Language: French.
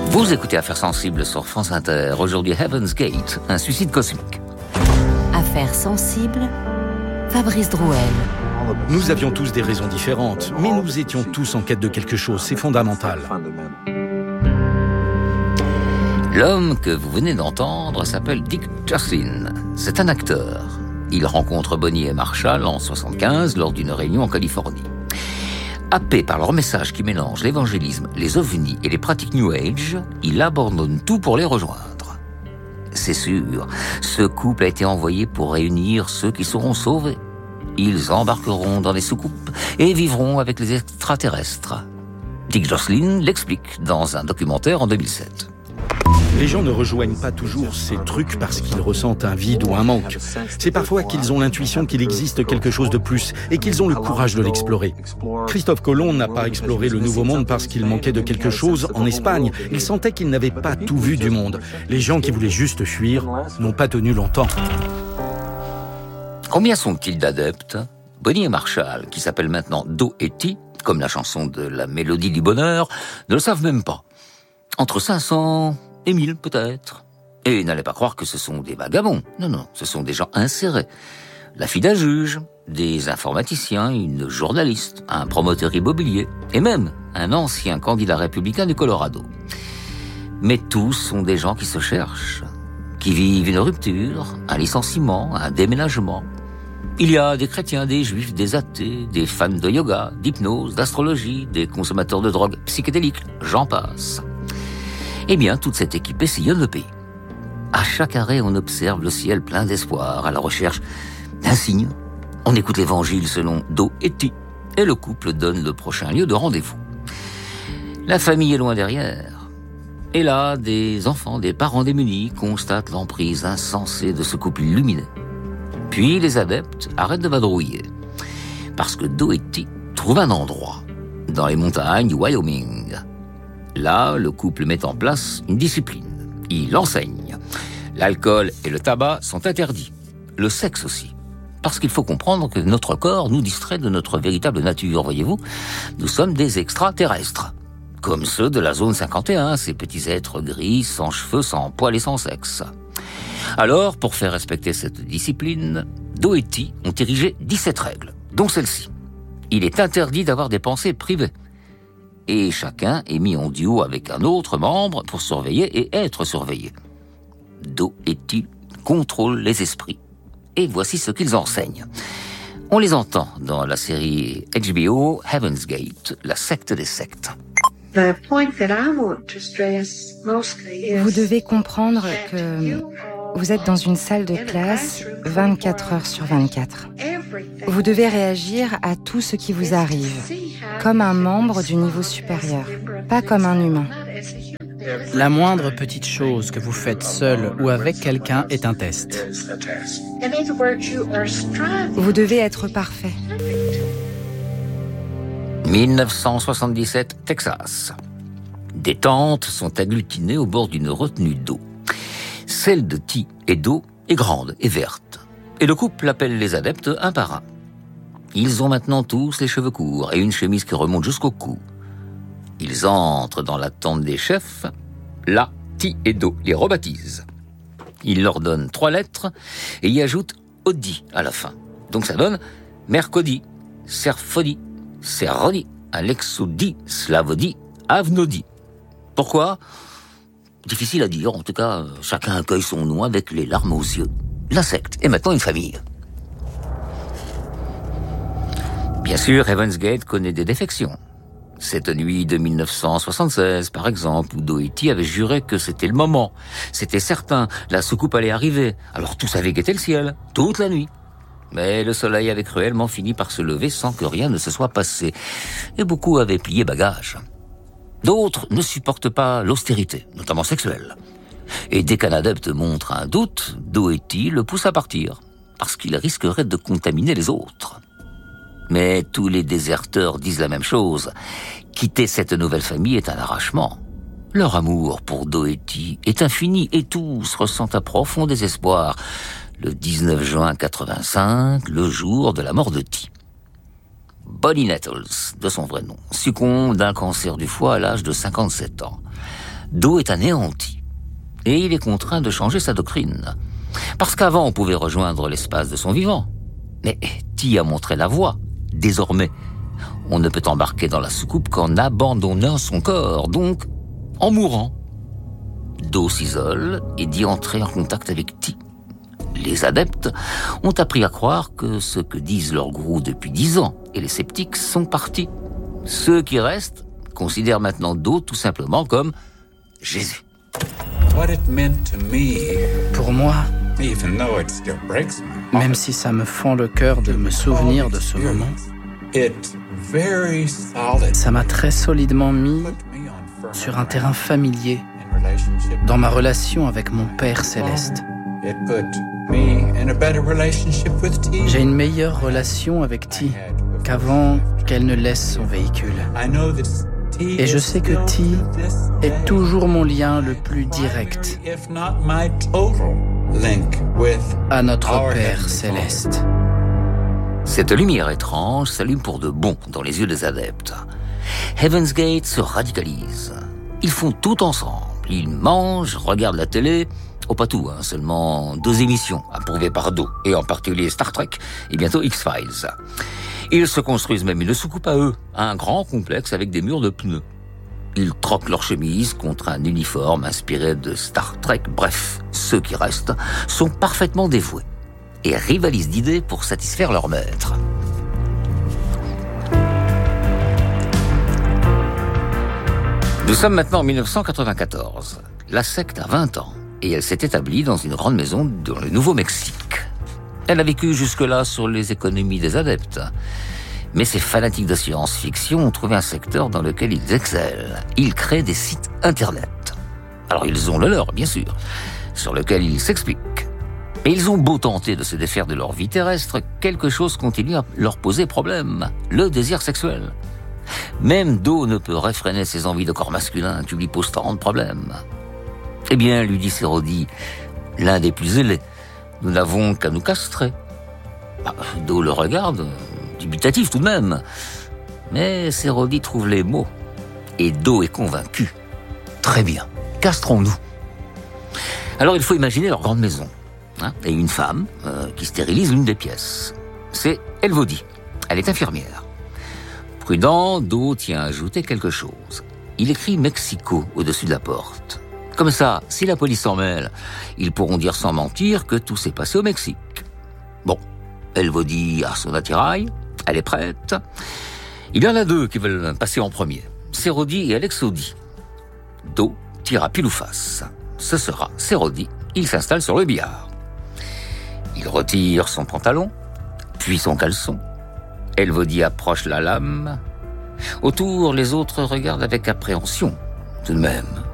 Vous écoutez Affaires sensibles sur France Inter. Aujourd'hui, Heaven's Gate, un suicide cosmique. Affaires sensibles, Fabrice Drouel. Nous avions tous des raisons différentes, mais nous étions tous en quête de quelque chose, c'est fondamental. L'homme que vous venez d'entendre s'appelle Dick Joslin. C'est un acteur. Il rencontre Bonnie et Marshall en 1975 lors d'une réunion en Californie. Happé par leur message qui mélange l'évangélisme, les ovnis et les pratiques New Age, il abandonne tout pour les rejoindre. C'est sûr, ce couple a été envoyé pour réunir ceux qui seront sauvés. Ils embarqueront dans les soucoupes et vivront avec les extraterrestres. Dick Joslin l'explique dans un documentaire en 2007. Les gens ne rejoignent pas toujours ces trucs parce qu'ils ressentent un vide ou un manque. C'est parfois qu'ils ont l'intuition qu'il existe quelque chose de plus et qu'ils ont le courage de l'explorer. Christophe Colomb n'a pas exploré le Nouveau Monde parce qu'il manquait de quelque chose en Espagne. Il sentait qu'il n'avait pas tout vu du monde. Les gens qui voulaient juste fuir n'ont pas tenu longtemps. Combien sont-ils d'adeptes ? Bonnie et Marshall, qui s'appellent maintenant Do et Ti, comme la chanson de la Mélodie du Bonheur, ne le savent même pas. Entre 500 et 1000 peut-être. Et n'allez pas croire que ce sont des vagabonds. Non, ce sont des gens insérés. La fille d'un juge, des informaticiens, une journaliste, un promoteur immobilier, et même un ancien candidat républicain du Colorado. Mais tous sont des gens qui se cherchent, qui vivent une rupture, un licenciement, un déménagement. Il y a des chrétiens, des juifs, des athées, des fans de yoga, d'hypnose, d'astrologie, des consommateurs de drogues psychédéliques, j'en passe. Eh bien, toute cette équipe sillonne le pays. À chaque arrêt, on observe le ciel plein d'espoir, à la recherche d'un signe. On écoute l'évangile selon Do et Ti, et le couple donne le prochain lieu de rendez-vous. La famille est loin derrière. Et là, des enfants, des parents démunis constatent l'emprise insensée de ce couple illuminé. Puis les adeptes arrêtent de vadrouiller. Parce que Do et Ti trouvent un endroit, dans les montagnes du Wyoming. Là, le couple met en place une discipline. Il enseigne. L'alcool et le tabac sont interdits. Le sexe aussi. Parce qu'il faut comprendre que notre corps nous distrait de notre véritable nature, voyez-vous. Nous sommes des extraterrestres. Comme ceux de la zone 51, ces petits êtres gris, sans cheveux, sans poils et sans sexe. Alors, pour faire respecter cette discipline, Do et Ti ont érigé 17 règles, dont celle-ci. Il est interdit d'avoir des pensées privées. Et chacun est mis en duo avec un autre membre pour surveiller et être surveillé. Do et Ti contrôlent les esprits. Et voici ce qu'ils enseignent. On les entend dans la série HBO Heaven's Gate, la secte des sectes. Vous devez comprendre que vous êtes dans une salle de classe 24 heures sur 24. Vous devez réagir à tout ce qui vous arrive, comme un membre du niveau supérieur, pas comme un humain. La moindre petite chose que vous faites seul ou avec quelqu'un est un test. Vous devez être parfait. 1977, Texas. Des tentes sont agglutinées au bord d'une retenue d'eau. Celle de Ti et Do est grande et verte. Et le couple appelle les adeptes un par un. Ils ont maintenant tous les cheveux courts et une chemise qui remonte jusqu'au cou. Ils entrent dans la tente des chefs. Là, Ti et Do les rebaptisent. Ils leur donnent 3 lettres et y ajoutent Odi à la fin. Donc ça donne Mercodi, Serfodi, Serroni, Alexodi, Slavodi, Avnodi. Pourquoi ? Difficile à dire, en tout cas, chacun accueille son nom avec les larmes aux yeux. La secte est maintenant une famille. Bien sûr, Heaven's Gate connaît des défections. Cette nuit de 1976, par exemple, où Do et Ti avaient juré que c'était le moment. C'était certain, la soucoupe allait arriver. Alors tous savaient guetter le ciel, toute la nuit. Mais le soleil avait cruellement fini par se lever sans que rien ne se soit passé. Et beaucoup avaient plié bagage. D'autres ne supportent pas l'austérité, notamment sexuelle. Et dès qu'un adepte montre un doute, Do et Ti le poussent à partir, parce qu'il risquerait de contaminer les autres. Mais tous les déserteurs disent la même chose. Quitter cette nouvelle famille est un arrachement. Leur amour pour Do et Ti est infini et tous ressentent un profond désespoir. Le 19 juin 85, le jour de la mort de Ti. Bonnie Nettles, de son vrai nom, succombe d'un cancer du foie à l'âge de 57 ans. Do est anéanti. Et il est contraint de changer sa doctrine. Parce qu'avant, on pouvait rejoindre l'espace de son vivant. Mais Ti a montré la voie. Désormais, on ne peut embarquer dans la soucoupe qu'en abandonnant son corps, donc en mourant. Do s'isole et dit entrer en contact avec Ti. Les adeptes ont appris à croire que ce que disent leurs gourous depuis 10 ans et les sceptiques sont partis. Ceux qui restent considèrent maintenant Do tout simplement comme Jésus. Pour moi, même si ça me fend le cœur de me souvenir de ce moment, ça m'a très solidement mis sur un terrain familier dans ma relation avec mon Père céleste. J'ai une meilleure relation avec Ti qu'avant qu'elle ne laisse son véhicule. Et je sais que Ti est toujours mon lien le plus direct à notre Père céleste. Cette lumière étrange s'allume pour de bon dans les yeux des adeptes. Heaven's Gate se radicalise. Ils font tout ensemble. Ils mangent, regardent la télé. Oh, pas tout, seulement 2 émissions approuvées par Do, et en particulier Star Trek et bientôt X-Files. Ils se construisent même une soucoupe à eux, un grand complexe avec des murs de pneus. Ils troquent leur chemise contre un uniforme inspiré de Star Trek. Bref, ceux qui restent sont parfaitement dévoués et rivalisent d'idées pour satisfaire leur maître. Nous sommes maintenant en 1994. La secte a 20 ans et elle s'est établie dans une grande maison dans le Nouveau-Mexique. Elle a vécu jusque-là sur les économies des adeptes. Mais ces fanatiques de science-fiction ont trouvé un secteur dans lequel ils excellent. Ils créent des sites internet. Alors ils ont le leur, bien sûr, sur lequel ils s'expliquent. Mais ils ont beau tenter de se défaire de leur vie terrestre, quelque chose continue à leur poser problème, le désir sexuel. Même Do ne peut réfréner ses envies de corps masculin qui lui posent tant de problèmes. Eh bien, lui dit Sérodie, l'un des plus zélés, nous n'avons qu'à nous castrer. Do le regarde, dubitatif tout de même. Mais Sérodie trouve les mots. Et Do est convaincu. Très bien, castrons-nous. Alors il faut imaginer leur grande maison. Et une femme qui stérilise l'une des pièces. C'est Elvodie. Elle est infirmière. Prudent, Do tient à ajouter quelque chose. Il écrit Mexico au-dessus de la porte. Comme ça, si la police s'en mêle, ils pourront dire sans mentir que tout s'est passé au Mexique. Bon, Elvodie a son attirail, elle est prête. Il y en a 2 qui veulent passer en premier, Sérodie et Alexodie. Do tire à pile ou face. Ce sera Sérodie, il s'installe sur le billard. Il retire son pantalon, puis son caleçon. Elvodie approche la lame. Autour, les autres regardent avec appréhension. Tout de même,